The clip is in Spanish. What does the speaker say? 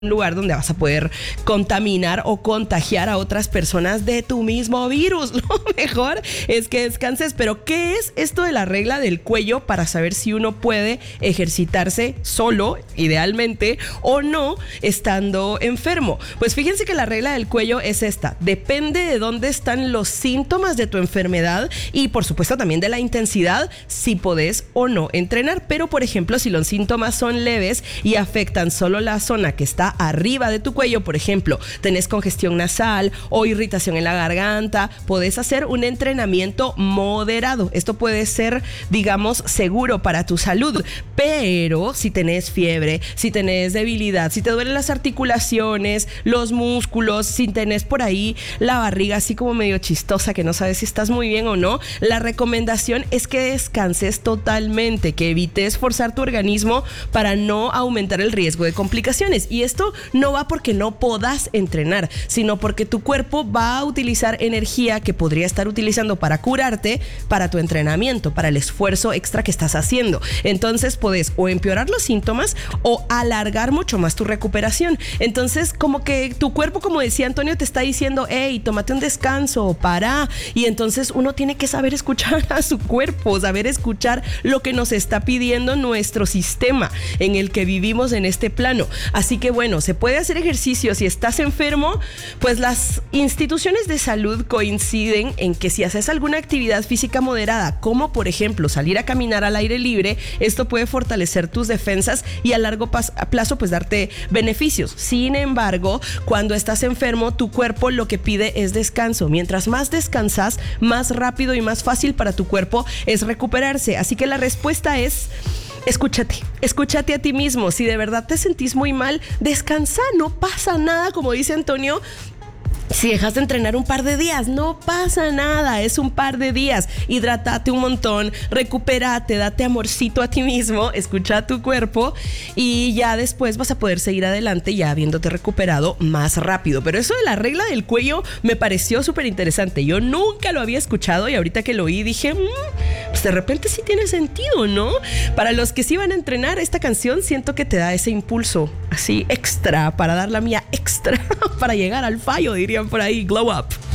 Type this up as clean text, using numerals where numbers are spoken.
lugar donde vas a poder contaminar o contagiar a otras personas de tu mismo virus. Lo mejor es que descanses. Pero ¿qué es esto de la regla del cuello para saber si uno puede ejercitarse solo, idealmente, o no, estando enfermo? Pues fíjense que la regla del cuello es esta: depende de dónde están los síntomas de tu enfermedad y por supuesto también de la intensidad, si podés o no entrenar. Pero por ejemplo, si los síntomas son leves y afectan solo la zona que está arriba de tu cuello, por ejemplo, tenés congestión nasal o irritación en la garganta, podés hacer un entrenamiento moderado. Esto puede ser, digamos, seguro para tu salud. Pero si tenés fiebre, si tenés debilidad, si te duelen las articulaciones, los músculos, si tenés por ahí la barriga así como medio chistosa, que no sabes si estás muy bien o no, la recomendación es que descanses totalmente, que evites forzar tu organismo para no aumentar el riesgo de complicaciones. Y esto no va porque no podas entrenar, sino porque tu cuerpo va a utilizar energía que podría estar utilizando para curarte, para tu entrenamiento, para el esfuerzo extra que estás haciendo. Entonces podés o empeorar los síntomas o alargar mucho más tu recuperación. Entonces como que tu cuerpo, como decía Antonio, te está diciendo: hey, tómate un descanso, para. Y entonces uno tiene que saber escuchar a su cuerpo, saber escuchar lo que nos está pidiendo nuestro sistema en el que vivimos en este plano. Así que bueno, se puede hacer ejercicio si estás enfermo. Pues las instituciones de salud coinciden en que si haces alguna actividad física moderada, como por ejemplo salir a caminar al aire libre, esto puede fortalecer tus defensas y a largo plazo pues darte beneficios. Sin embargo, cuando estás enfermo, tu cuerpo lo que pide es descanso. Mientras más descansas, más rápido y más fácil para tu cuerpo es recuperarse. Así que la respuesta es: escúchate a ti mismo. Si de verdad te sentís muy mal, descansa, no pasa nada. Como dice Antonio, si dejas de entrenar un par de días, no pasa nada, es un par de días. Hidrátate un montón, recupérate, date amorcito a ti mismo, escucha a tu cuerpo y ya después vas a poder seguir adelante ya habiéndote recuperado más rápido. Pero eso de la regla del cuello me pareció súper interesante. Yo nunca lo había escuchado y ahorita que lo oí dije, pues de repente sí tiene sentido, ¿no? Para los que sí van a entrenar, esta canción siento que te da ese impulso así extra para dar la mía extra para llegar al fallo, dirían por ahí. Glow Up.